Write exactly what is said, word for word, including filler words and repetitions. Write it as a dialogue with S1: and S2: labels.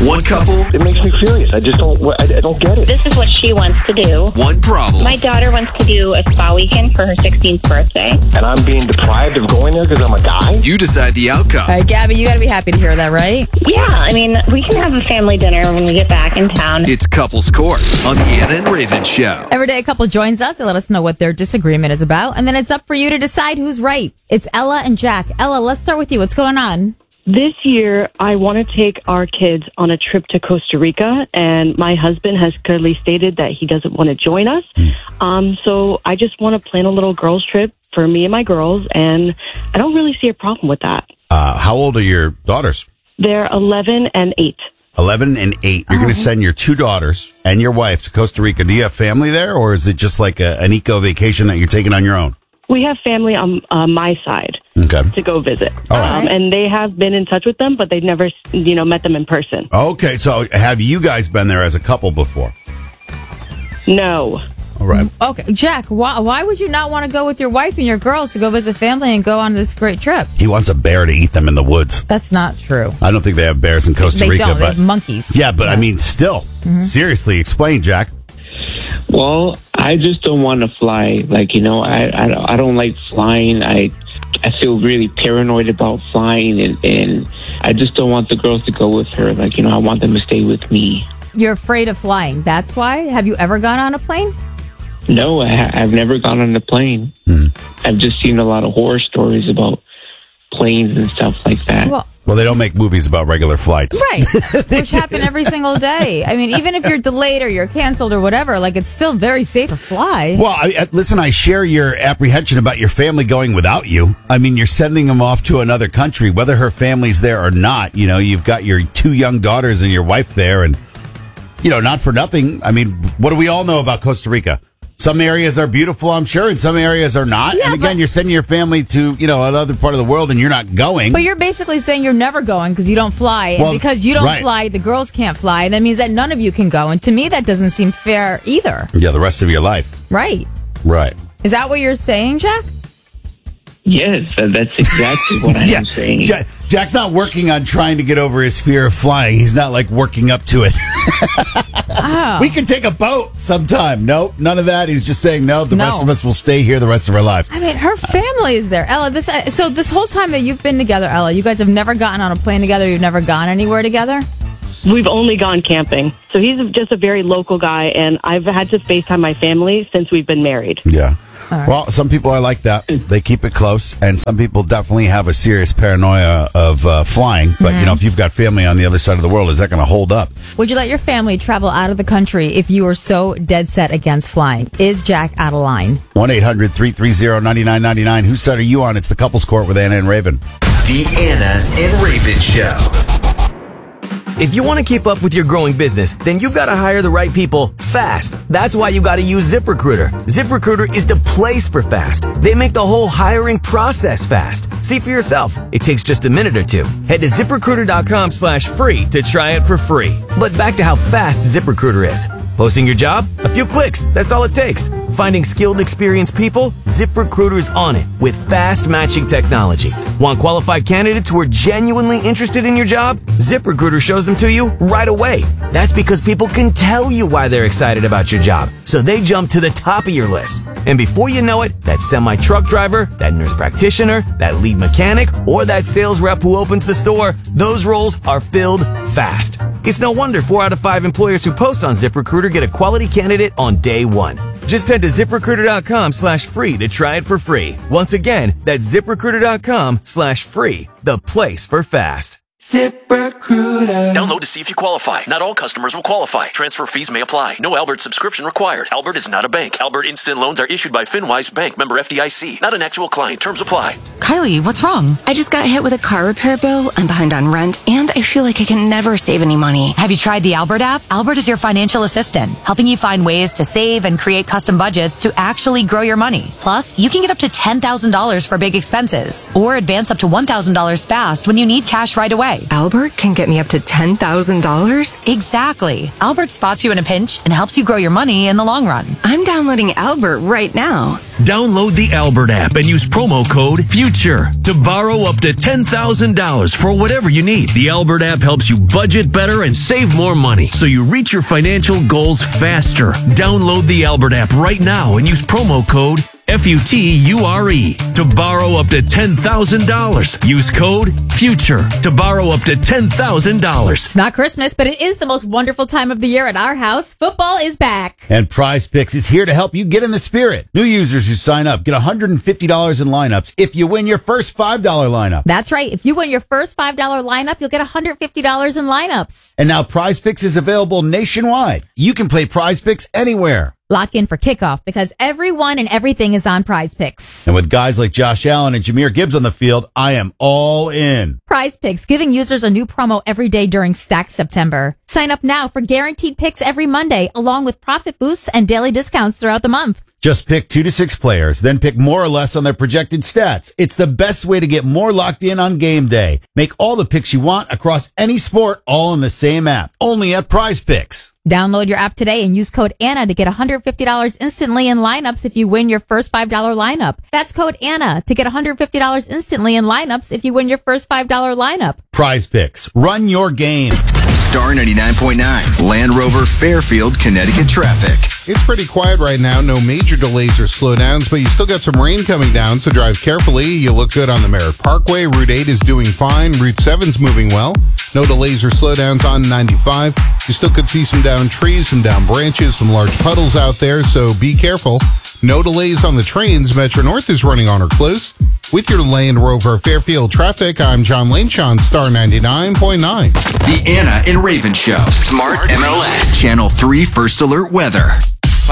S1: One couple.
S2: It makes me furious. I just don't, I, I don't get it.
S3: This is what she wants to do.
S1: One problem.
S3: My daughter wants to do a spa weekend for her sixteenth birthday.
S2: And I'm being deprived of going there because I'm a guy?
S1: You decide the outcome.
S4: All right, Gabby, you got to be happy to hear that, right?
S3: Yeah, I mean, we can have a family dinner when we get back in town.
S1: It's Couples Court on the Anna and Raven Show.
S4: Every day a couple joins us. They let us know what their disagreement is about. And then it's up for you to decide who's right. It's Ella and Jack. Ella, let's start with you. What's going on?
S5: This year, I want to take our kids on a trip to Costa Rica, and my husband has clearly stated that he doesn't want to join us. Um, so I just want to plan a little girls' trip for me and my girls, and I don't really see a problem with that.
S6: Uh, how old are your daughters?
S5: They're eleven and eight.
S6: eleven and eight. You're
S4: Oh.
S6: going to send your two daughters and your wife to Costa Rica. Do you have family there, or is it just like a, an eco vacation that you're taking on your own?
S5: We have family on uh, my side
S6: Okay.
S5: to go visit,
S6: All right.
S5: um, and they have been in touch with them, but they've never, you know, met them in person.
S6: Okay, so have you guys been there as a couple before?
S5: No.
S6: All right.
S4: Okay, Jack, why, why would you not want to go with your wife and your girls to go visit family and go on this great trip?
S6: He wants a bear to eat them in the woods.
S4: That's not true.
S6: I don't think they have bears in Costa
S4: They
S6: Rica,
S4: don't. They
S6: but
S4: have monkeys.
S6: yeah, but I mean, still, seriously, explain, Jack.
S7: Well, I just don't want to fly. Like, you know, I, I, I don't like flying. I I feel really paranoid about flying, and, and I just don't want the girls to go with her. Like, you know, I want them to stay with me.
S4: You're afraid of flying. That's why? Have you ever gone on a plane?
S7: No, I, ha- I've never gone on a plane.
S6: Hmm.
S7: I've just seen a lot of horror stories about planes and stuff like that.
S4: Well,
S6: Well, they don't make movies about regular flights.
S4: right. Which happen every single day. I mean, even if you're delayed or you're canceled or whatever, like, it's still very safe to fly.
S6: Well, I, I- listen, I share your apprehension about your family going without you. I mean, you're sending them off to another country, whether her family's there or not. You know, you've got your two young daughters and your wife there, and, you know, not for nothing. I mean, what do we all know about Costa Rica? Some areas are beautiful, I'm sure, and some areas are not.
S4: Yeah,
S6: and again,
S4: but-
S6: you're sending your family to, you know, another part of the world, and you're not going.
S4: But you're basically saying you're never going because you don't fly. And
S6: Well,
S4: because you don't
S6: right.
S4: fly, the girls can't fly. And that means that none of you can go. And to me, that doesn't seem fair either.
S6: Yeah, the rest of your life.
S4: Right.
S6: Right.
S4: Is that what you're saying, Jack?
S7: Yes, that- that's exactly what I
S6: Yeah,
S7: am saying.
S6: Ja- Jack's not working on trying to get over his fear of flying. He's not like working up to it.
S4: Oh.
S6: We can take a boat sometime. No, none of that. He's just saying no. The
S4: No.
S6: rest of us will stay here the rest of our lives.
S4: I mean, her family is there. Ella, this uh, so this whole time that you've been together, Ella, you guys have never gotten on a plane together. You've never gone anywhere together.
S5: We've only gone camping. So he's just a very local guy, and I've had to FaceTime my family since we've been married.
S6: Yeah. Well, some people are like that. They keep it close, and some people definitely have a serious paranoia of uh, flying. But, you know, if you've got family on the other side of the world, is that going to hold up?
S4: Would you let your family travel out of the country if you were so dead set against flying? Is Jack out of line?
S6: one eight hundred three three zero nine nine nine nine. Whose side are you on? It's the Couples Court with Anna and Raven.
S1: The Anna and Raven Show.
S8: If you want to keep up with your growing business, then you've got to hire the right people fast. That's why you got to use ZipRecruiter. ZipRecruiter is the place for fast. They make the whole hiring process fast. See for yourself. It takes just a minute or two. Head to ZipRecruiter.com slash free to try it for free. But back to how fast ZipRecruiter is. Posting your job? A few clicks. That's all it takes. Finding skilled, experienced people? ZipRecruiter's on it with fast matching technology. Want qualified candidates who are genuinely interested in your job? ZipRecruiter shows them to you right away. That's because people can tell you why they're excited about your job, so they jump to the top of your list. And before you know it, that semi-truck driver, that nurse practitioner, that lead mechanic, or that sales rep who opens the store, those roles are filled fast. It's no wonder four out of five employers who post on ZipRecruiter get a quality candidate on day one. Just head to ZipRecruiter.com slash free to try it for free. Once again, that's ZipRecruiter.com slash free, the place for fast.
S9: ZipRecruiter. Download to see if you qualify. Not all customers will qualify. Transfer fees may apply. No Albert subscription required. Albert is not a bank. Albert Instant Loans are issued by FinWise Bank, member F D I C. Not an actual client. Terms apply.
S10: Kylie, what's wrong? I just got hit with a car repair bill. I'm behind on rent, and I feel like I can never save any money.
S11: Have you tried the Albert app? Albert is your financial assistant, helping you find ways to save and create custom budgets to actually grow your money. Plus, you can get up to ten thousand dollars for big expenses, or advance up to one thousand dollars fast when you need cash right away. apply.
S10: Albert can get me up to ten thousand dollars?
S11: Exactly. Albert spots you in a pinch and helps you grow your money in the long run.
S10: I'm downloading Albert right now.
S9: Download the Albert app and use promo code FUTURE to borrow up to ten thousand dollars for whatever you need. The Albert app helps you budget better and save more money so you reach your financial goals faster. Download the Albert app right now and use promo code F U T U R E to borrow up to ten thousand dollars. Use code FUTURE to borrow up to ten thousand dollars.
S4: It's not Christmas, but it is the most wonderful time of the year at our house. Football is back.
S6: And Prize Picks is here to help you get in the spirit. New users who sign up get one hundred fifty dollars in lineups if you win your first five dollars lineup.
S4: That's right. If you win your first five dollars lineup, you'll get one hundred fifty dollars in lineups.
S6: And now Prize Picks is available nationwide. You can play Prize Picks anywhere.
S4: Lock in for kickoff because everyone and everything is on Prize Picks.
S6: And with guys like Josh Allen and Jahmyr Gibbs on the field, I am all in.
S4: Prize Picks, giving users a new promo every day during Stack September. Sign up now for guaranteed picks every Monday, along with profit boosts and daily discounts throughout the month.
S6: Just pick two to six players, then pick more or less on their projected stats. It's the best way to get more locked in on game day. Make all the picks you want across any sport, all in the same app. Only at Prize Picks.
S4: Download your app today and use code Anna to get one hundred fifty dollars instantly in lineups if you win your first five dollars lineup. That's code Anna to get one hundred fifty dollars instantly in lineups if you win your first five dollars lineup.
S6: Prize Picks. Run your game.
S1: Star ninety-nine point nine, Land Rover, Fairfield, Connecticut traffic.
S12: It's pretty quiet right now. No major delays or slowdowns, but you still got some rain coming down, so drive carefully. You look good on the Merritt Parkway. Route eight is doing fine. Route seven's moving well. No delays or slowdowns on ninety-five. You still could see some down trees, some down branches, some large puddles out there, so be careful. No delays on the trains. Metro North is running on or close. With your Land Rover Fairfield traffic, I'm John Lane, Star ninety-nine point nine.
S1: The Anna and Raven Show. Smart M L S. Channel three First Alert Weather.